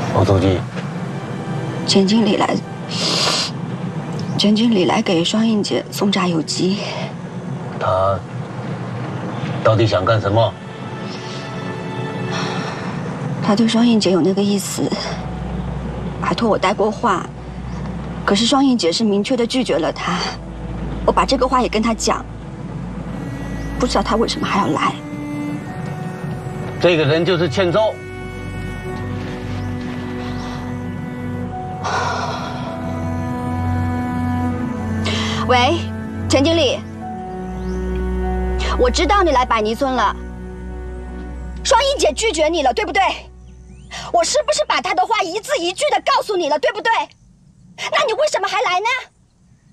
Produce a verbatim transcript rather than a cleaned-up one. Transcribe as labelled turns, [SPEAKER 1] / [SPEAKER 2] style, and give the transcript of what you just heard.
[SPEAKER 1] 王书记，
[SPEAKER 2] 钱经理来，钱经理来给双英姐送炸油鸡。
[SPEAKER 1] 他到底想干什么？
[SPEAKER 2] 他对双英姐有那个意思，还托我带过话。可是双英姐是明确的拒绝了他。我把这个话也跟他讲，不知道他为什么还要来。
[SPEAKER 1] 这个人就是欠揍。
[SPEAKER 2] 喂，钱经理，我知道你来百尼村了。双英姐拒绝你了，对不对？我是不是把她的话一字一句的告诉你了，对不对？那你为什么还来呢？